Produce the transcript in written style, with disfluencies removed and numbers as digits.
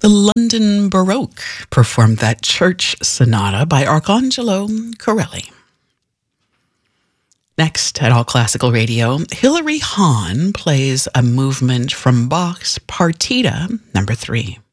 The London Baroque performed that church sonata by Arcangelo Corelli. Next at All Classical Radio, Hilary Hahn plays a movement from Bach's Partita No. 3.